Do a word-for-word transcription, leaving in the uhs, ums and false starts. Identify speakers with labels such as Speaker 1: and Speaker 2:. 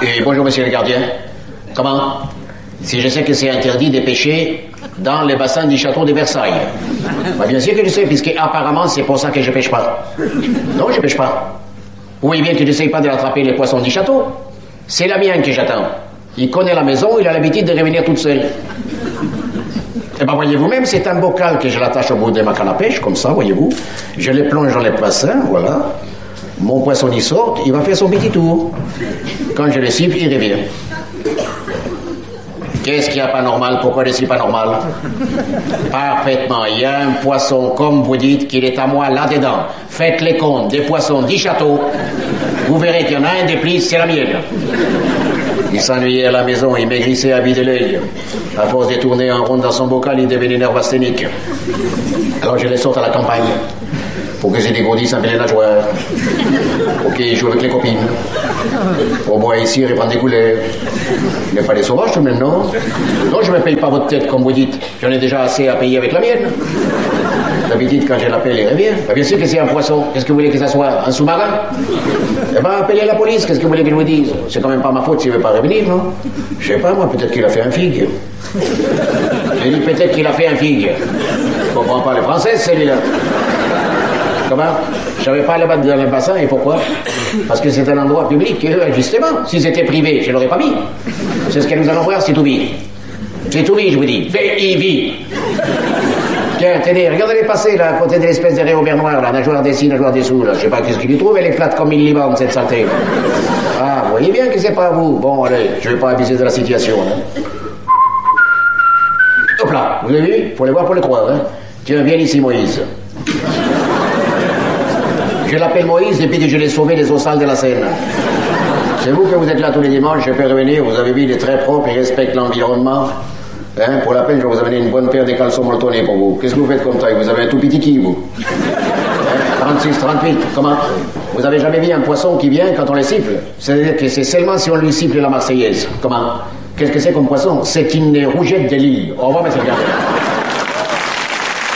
Speaker 1: Et bonjour, monsieur le gardien. Comment? Si je sais que c'est interdit de pêcher dans les bassins du château de Versailles. Bah, bien sûr que je sais, puisque apparemment c'est pour ça que je pêche pas. Non, je pêche pas. Vous voyez bien que je n'essaye pas de rattraper les poissons du château. C'est la mienne que j'attends. Il connaît la maison, il a l'habitude de revenir toute seule. Et ben voyez vous-même, c'est un bocal que je l'attache au bout de ma canne à pêche, comme ça, voyez-vous. Je le plonge dans les bassins, voilà. Mon poisson y sort, il va faire son petit tour. Quand je le cible, il revient. Qu'est-ce qu'il y a pas normal? Pourquoi je suis pas normal? Parfaitement. Il y a un poisson, comme vous dites, qu'il est à moi là-dedans. Faites les comptes des poissons du château. Vous verrez qu'il y en a un des plus, c'est la mienne. Il s'ennuyait à la maison, il maigrissait à vide l'œil. À force de tourner en rond dans son bocal, il devenait nervasthénique. Alors je les sorte à la campagne. Pour que je dégourdisse un peu les nageoires. Pour qu'ils jouent avec les copines. Au moins ici, répandre des couleurs. Il n'est pas des sauvages tout de même, non? Non, je ne me paye pas votre tête, comme vous dites. J'en ai déjà assez à payer avec la mienne. D'habitude, quand je l'appelle, il revient. Bah, bien sûr que c'est un poisson. Qu'est-ce que vous voulez que ça soit? Un sous-marin? Eh ben, appelez la police. Qu'est-ce que vous voulez que je vous dise? C'est quand même pas ma faute s'il ne veut pas revenir, non? Je sais pas, moi, peut-être qu'il a fait un figue. J'ai dit peut-être qu'il a fait un figue. Je comprends pas le français, celui-là. Comment? Je savais pas aller battre dans le bassin, et pourquoi? Parce que c'est un endroit public, justement. Si c'était privé, je l'aurais pas mis. C'est ce que nous allons voir, c'est tout vide. C'est tout vide, je vous dis. V-I-V. Tiens, tenez, regardez-les passer, là, à côté de l'espèce de réaubert noir, là, nageoire des ci, nageoire des sous, là. Je sais pas qu'est-ce qu'il y trouve, elle est plate comme une libane, cette santé. Ah, vous voyez bien que c'est pas vous. Bon, allez, je vais pas abuser de la situation, hein. Hop là, vous avez vu? Faut les voir pour les croire, hein. Tiens, viens ici, Moïse. Je l'appelle Moïse depuis que je l'ai sauvé des eaux sales de la Seine. C'est vous que vous êtes là tous les dimanches, je peux revenir, vous avez vu, il est très propre, il respecte l'environnement. Hein, pour la peine, je vais vous amener une bonne paire de caleçons molletonnés pour vous. Qu'est-ce que vous faites comme taille? Vous avez un tout petit qui, vous? Hein, trente-six, trente-huit, comment? Vous avez jamais vu un poisson qui vient quand on le siffle? C'est-à-dire que c'est seulement si on lui siffle la Marseillaise. Comment? Qu'est-ce que c'est comme poisson? C'est une rougette de l'île. Au revoir, monsieur le gardien.